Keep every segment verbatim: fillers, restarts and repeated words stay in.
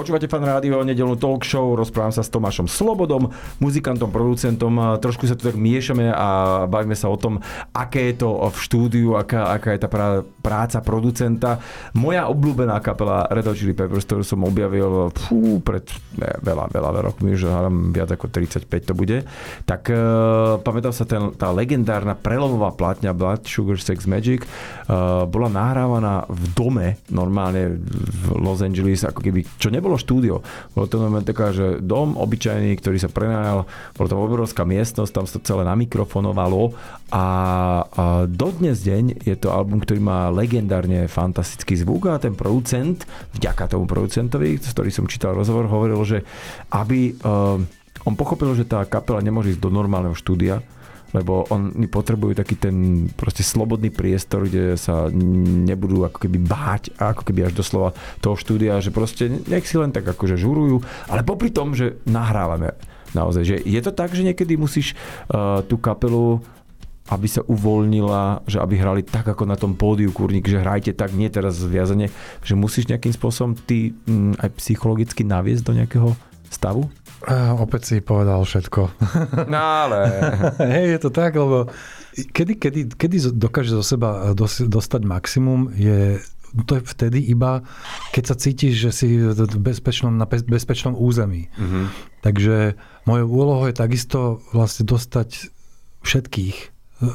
Počúvate Fan Rádio, nedeľnú talk show, rozprávam sa s Tomášom Slobodom, muzikantom, producentom. Trošku sa tu tak miešame a bavíme sa o tom, aké je to v štúdiu, aká, aká je tá práca producenta. Moja obľúbená kapela Red Hot Chili Peppers, ktorú som objavil fú, pred ne, veľa, veľa rokmi, že viac ako tridsaťpäť to bude, tak uh, pamätám sa ten, tá legendárna prelomová platňa Blood Sugar Sex Magic uh, bola nahrávaná v dome, normálne v Los Angeles, ako keby, čo nebolo štúdio. Bolo to normálne taká, že dom obyčajný, ktorý sa prenajal, bola tam obrovská miestnosť, tam sa to celé namikrofonovalo a, a dodnes deň je to album, ktorý má legendárne fantastický zvuk a ten producent, vďaka tomu producentovi, s ktorým som čítal rozhovor, hovoril, že aby uh, on pochopil, že tá kapela nemôže ísť do normálneho štúdia, lebo oni potrebujú taký ten proste slobodný priestor, kde sa nebudú ako keby báť a ako keby až doslova toho štúdia, že proste nech si len tak akože žurujú, ale popri tom, že nahrávame naozaj, že je to tak, že niekedy musíš uh, tú kapelu, aby sa uvoľnila, že aby hrali tak ako na tom pódiu Kurník, že hrajte tak, nie teraz zviazane, že musíš nejakým spôsobom ty m, aj psychologicky naviesť do nejakého stavu? Uh, opäť si povedal všetko. No ale... Hej, je to tak, lebo kedy, kedy, kedy dokáže zo seba dos, dostať maximum, je to je vtedy iba, keď sa cítiš, že si v bezpečnom, na bezpečnom území. Mm-hmm. Takže mojou úlohou je takisto vlastne dostať všetkých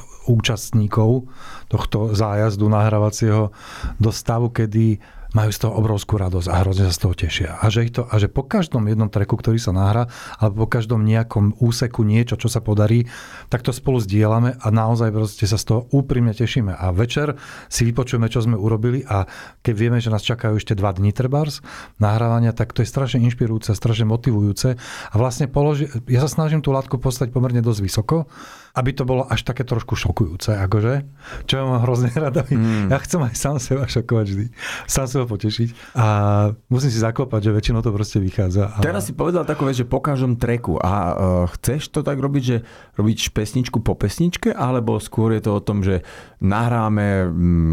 účastníkov tohto zájazdu nahrávacieho do stavu, kedy majú z toho obrovskú radosť a hrozne sa z toho tešia. A že, ich to, a že po každom jednom tracku, ktorý sa nahrá, alebo po každom nejakom úseku niečo, čo sa podarí, tak to spolu zdieľame a naozaj proste sa z toho úprimne tešíme. A večer si vypočujeme, čo sme urobili a keď vieme, že nás čakajú ešte dva dni trebárs nahrávania, tak to je strašne inšpirujúce, strašne motivujúce. A vlastne položi, ja sa snažím tú látku postaviť pomerne dosť vysoko, aby to bolo až také trošku šokujúce, akože, čo ja mám hrozne rada. Mm. Ja chcem aj sám seba šokovať vždy. Sám seba potešiť. A musím si zaklopať, že väčšinou to proste vychádza. A... Teraz si povedal takú vec, že po každom tracku. A uh, chceš to tak robiť, že robiť pesničku po pesničke, alebo skôr je to o tom, že nahráme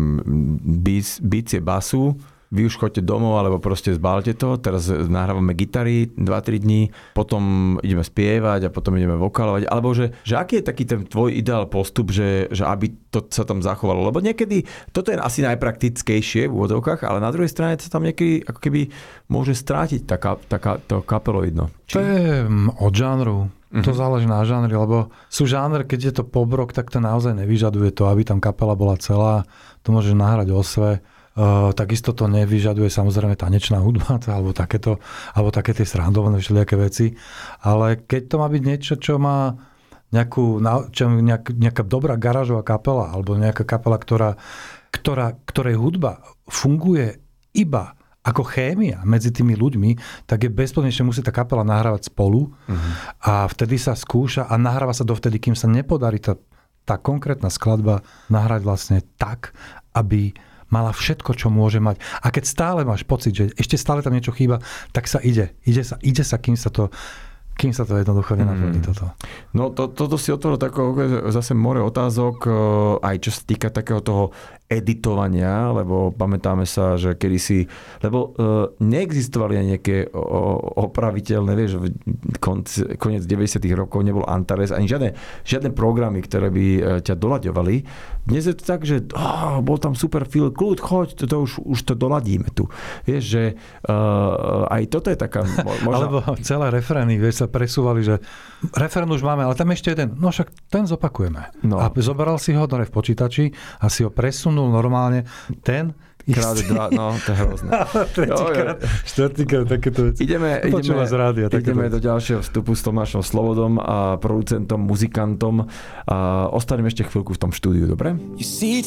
mm, bicie basu, vy už chodte domov, alebo proste zbalte to, teraz nahrávame gitary dva tri dní, potom ideme spievať a potom ideme vokálovať, alebo že, že aký je taký ten tvoj ideál postup, že, že aby to sa tam zachovalo, lebo niekedy toto je asi najpraktickejšie v úvodovkách, ale na druhej strane sa tam niekedy ako keby môže strátiť taká, taká, to kapeloidno. Či... To je od žánru. To uh-huh. záleží na žánri, lebo sú žánr, keď je to pop rock, tak to naozaj nevyžaduje to, aby tam kapela bola celá, to môžeš nahrať osve. Uh, takisto to nevyžaduje samozrejme tanečná hudba alebo takéto, alebo také tie srandované všelijaké veci, ale keď to má byť niečo, čo má nejakú, čo nejak, nejaká dobrá garážová kapela alebo nejaká kapela, ktorá, ktorá, ktorej hudba funguje iba ako chémia medzi tými ľuďmi, tak je bezpodmienečne musí tá kapela nahrávať spolu uh-huh. a vtedy sa skúša a nahráva sa dovtedy, kým sa nepodarí tá, tá konkrétna skladba nahrať vlastne tak, aby mala všetko, čo môže mať. A keď stále máš pocit, že ešte stále tam niečo chýba, tak sa ide. Ide sa, ide sa kým sa to, kým sa to jednoducho nenaplní mm. toto. No to, toto si otvoril takého zase more otázok, aj čo sa týka takého toho editovania, lebo pamätáme sa, že kedysi, lebo uh, neexistovali aj nejaké o, opraviteľné, vieš, konc, koniec deväťdesiatych rokov nebol Antares, ani žiadne, žiadne programy, ktoré by uh, ťa doľaďovali. Dnes je to tak, že oh, bol tam super feel, kľud, choď, to, to už, už to doladíme tu. Vieš, že uh, aj toto je taká možná... Alebo celé refrény, vieš, sa presúvali, že refrén už máme, ale tam ešte jeden, no však ten zopakujeme. No. A zoberal si ho v počítači a si ho presunul normálne, ten krát dva, no to je hrozné. Tretíkrát, štvrtýkrát takéto veci. Ideme, ideme, rádia, ideme do ďalšieho vstupu s Tomášom Slobodom a producentom, muzikantom a ostaneme ešte chvíľku v tom štúdiu, dobre?